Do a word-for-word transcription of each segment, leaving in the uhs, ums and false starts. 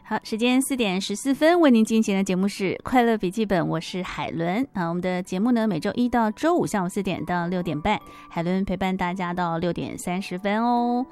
好，时间四点十四分，为您进行的节目是快乐笔记本，我是海伦啊。我们的节目呢，每周一到周五下午四点到六点半，海伦陪伴大家到六点三十分哦。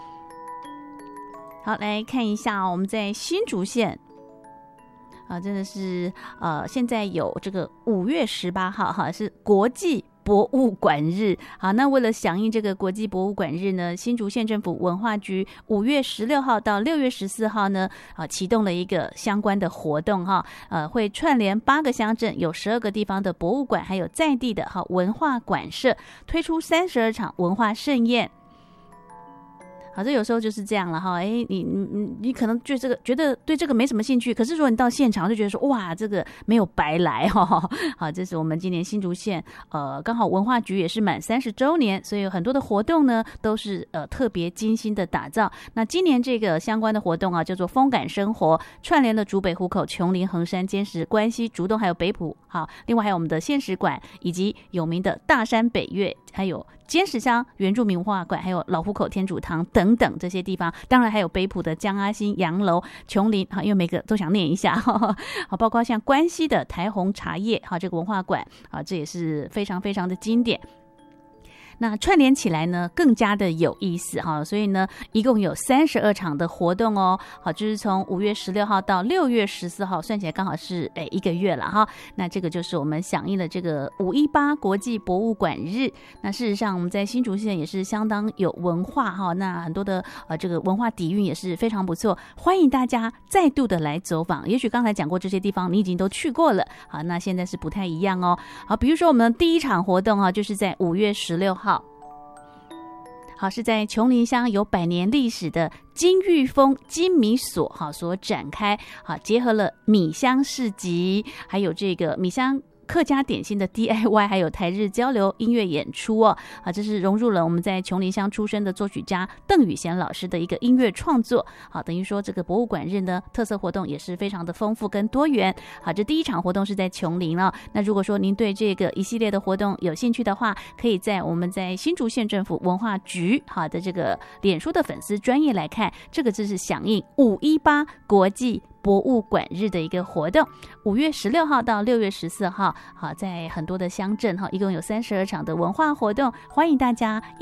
好，来看一下、哦、我们在新竹县啊，真的是呃，现在有这个五月十八号哈，是国际博物馆日。好，那为了响应这个国际博物馆日呢，新竹县政府文化局五月十六号到六月十四号呢，啊，启动了一个相关的活动哈，呃，会串联八个乡镇，有十二个地方的博物馆，还有在地的哈文化馆舍，推出三十二场文化盛宴。好，这有时候就是这样了哈，哎，你你你你可能对这个觉得对这个没什么兴趣，可是如果你到现场就觉得说哇，这个没有白来哈。好，这是我们今年新竹县呃，刚好文化局也是满三十周年，所以有很多的活动呢都是呃特别精心的打造。那今年这个相关的活动啊，叫做风感生活，串联了竹北、湖口、琼林、横山、尖石、关西、竹东还有北埔。好，另外还有我们的现实馆，以及有名的大山北岳，还有尖石乡原住民文化馆，还有老湖口天主堂等等这些地方，当然还有北埔的江阿新洋楼、琼林，因为每个都想念一下，好，包括像关西的台红茶叶，好，这个文化馆啊，这也是非常非常的经典。那串联起来呢，更加的有意思哈，所以呢，一共有三十二场的活动哦，好，就是从五月十六号到六月十四号，算起来刚好是诶一个月了哈。那这个就是我们响应了这个五一八国际博物馆日。那事实上，我们在新竹县也是相当有文化哈，那很多的呃这个文化底蕴也是非常不错，欢迎大家再度的来走访。也许刚才讲过这些地方，你已经都去过了，好，那现在是不太一样哦。好，比如说我们第一场活动啊，就是在五月十六号。好，是在琼林乡有百年历史的金玉峰金米所好所展开，好，结合了米香市集，还有这个米香客家点心的 D I Y， 还有台日交流音乐演出哦，啊，这是融入了我们在琼林乡出生的作曲家邓宇贤老师的一个音乐创作。好，等于说这个博物馆日呢，特色活动也是非常的丰富跟多元。好，这第一场活动是在琼林了。那如果说您对这个一系列的活动有兴趣的话，可以在我们在新竹县政府文化局好的这个脸书的粉丝专页来看，这个就是响应五一八国际博物馆日的一个活动，五月十六号到六月十四号，好，在很多的乡镇哈，一共有三十二场的文化活动，欢迎大家